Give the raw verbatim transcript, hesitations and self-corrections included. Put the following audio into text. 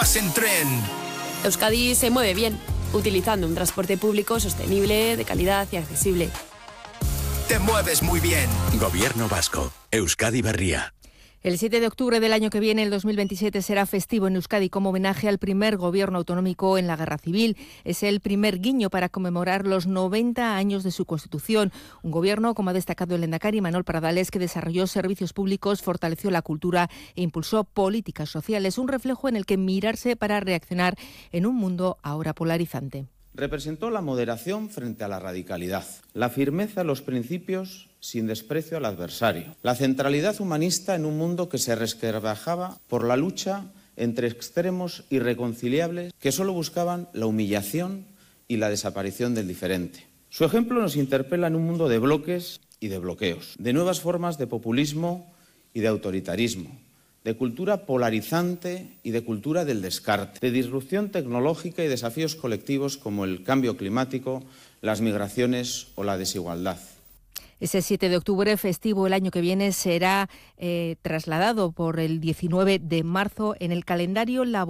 vas en tren. Euskadi se mueve bien, utilizando un transporte público sostenible, de calidad y accesible. Te mueves muy bien. Gobierno vasco. Euskadi Berria. El siete de octubre del año que viene, el dos mil veintisiete, será festivo en Euskadi como homenaje al primer gobierno autonómico en la Guerra Civil. Es el primer guiño para conmemorar los noventa años de su constitución. Un gobierno, como ha destacado el lehendakari Manuel Pradales, que desarrolló servicios públicos, fortaleció la cultura e impulsó políticas sociales. Un reflejo en el que mirarse para reaccionar en un mundo ahora polarizante. Representó la moderación frente a la radicalidad, la firmeza en los principios sin desprecio al adversario, la centralidad humanista en un mundo que se resquebrajaba por la lucha entre extremos irreconciliables que solo buscaban la humillación y la desaparición del diferente. Su ejemplo nos interpela en un mundo de bloques y de bloqueos, de nuevas formas de populismo y de autoritarismo, de cultura polarizante y de cultura del descarte, de disrupción tecnológica y desafíos colectivos como el cambio climático, las migraciones o la desigualdad. Ese siete de octubre festivo el año que viene será eh, trasladado por el diecinueve de marzo en el calendario laboral.